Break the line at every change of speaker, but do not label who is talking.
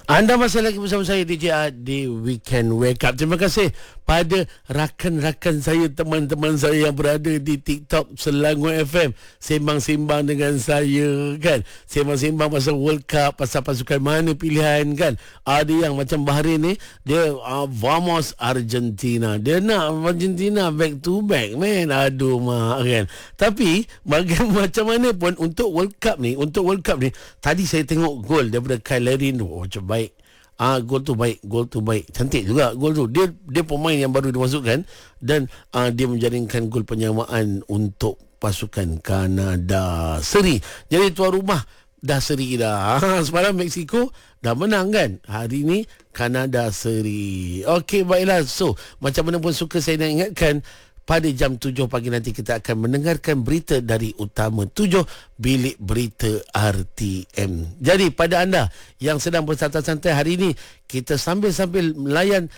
Anda masih lagi bersama saya DJ di Weekend Wake Up. Terima kasih pada rakan-rakan saya, teman-teman saya yang berada di TikTok Selangor FM. Sembang-sembang dengan saya kan. Sembang-sembang pasal World Cup, pasal pasukan mana pilihan kan. Ada yang macam Bahrain ni, dia vamos Argentina. Dia nak Argentina back to back man. Aduh mak kan. Tapi macam mana pun untuk World Cup ni, tadi saya tengok gol daripada Kyle Larin tu. Oh, macam baik. Gol tu baik. Cantik juga gol tu. Dia pemain yang baru dimasukkan dan dia menjaringkan gol penyamaan untuk pasukan Kanada. Seri. Jadi tuan rumah dah seri dah. Semalam Mexico dah menang kan. Hari ni Kanada seri. Okey, baiklah. So, macam mana pun suka saya nak ingatkan, pada jam 7 pagi nanti kita akan mendengarkan berita dari Utama 7, Bilik Berita RTM. Jadi pada anda yang sedang bersantai-santai hari ini, kita sambil-sambil melayan